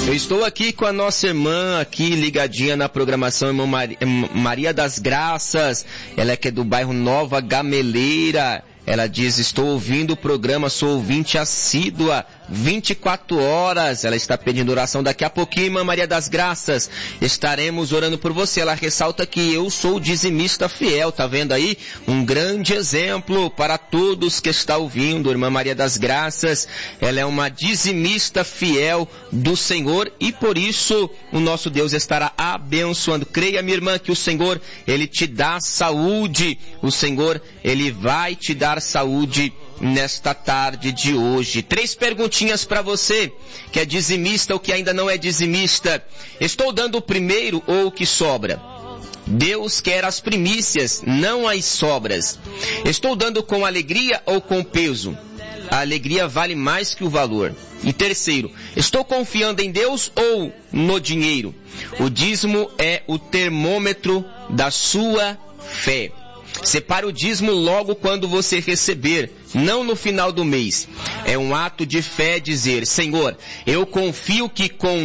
Eu estou aqui com a nossa irmã, aqui ligadinha na programação, irmã Maria das Graças. Ela é que é do bairro Nova Gameleira. Ela diz, estou ouvindo o programa, sou ouvinte assídua, 24 horas. Ela está pedindo oração daqui a pouquinho, irmã Maria das Graças. Estaremos orando por você. Ela ressalta que eu sou dizimista fiel, tá vendo aí? Um grande exemplo para todos que estão ouvindo. Irmã Maria das Graças, ela é uma dizimista fiel do Senhor e por isso o nosso Deus estará abençoando. Creia, minha irmã, que o Senhor, Ele te dá saúde. O Senhor, Ele vai te dar saúde nesta tarde de hoje. 3 perguntinhas para você, que é dizimista ou que ainda não é dizimista. Estou dando o primeiro ou o que sobra? Deus quer as primícias, não as sobras. Estou dando com alegria ou com peso? A alegria vale mais que o valor. E terceiro, estou confiando em Deus ou no dinheiro? O dízimo é o termômetro da sua fé. Separe o dízimo logo quando você receber, não no final do mês. É um ato de fé dizer, Senhor, eu confio que com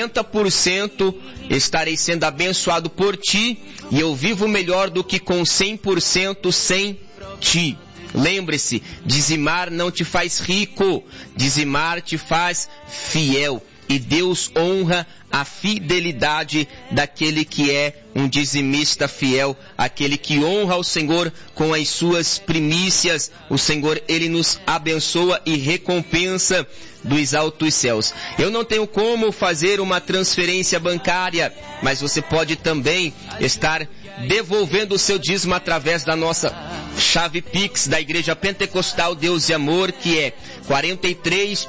90% estarei sendo abençoado por Ti e eu vivo melhor do que com 100% sem Ti. Lembre-se, dizimar não te faz rico, dizimar te faz fiel. E Deus honra a fidelidade daquele que é um dizimista fiel, aquele que honra o Senhor com as suas primícias. O Senhor, Ele nos abençoa e recompensa dos altos céus. Eu não tenho como fazer uma transferência bancária, mas você pode também estar devolvendo o seu dízimo através da nossa chave Pix da Igreja Pentecostal Deus e Amor, que é 43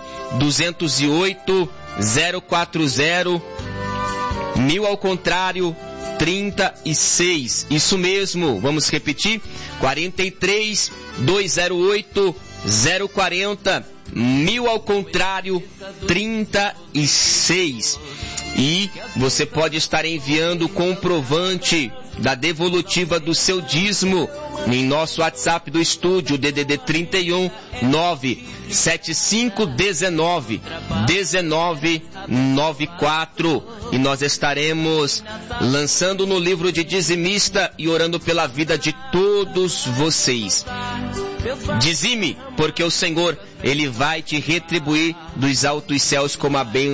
208 040 1000 ao contrário 36. Isso mesmo, vamos repetir, 43 208 040 1000 ao contrário 36. E você pode estar enviando o comprovante da devolutiva do seu dízimo em nosso WhatsApp do estúdio, DDD 31 97519 1994. E nós estaremos lançando no livro de dizimista e orando pela vida de todos vocês. Dizime, porque o Senhor, Ele vai te retribuir dos altos céus como a bênção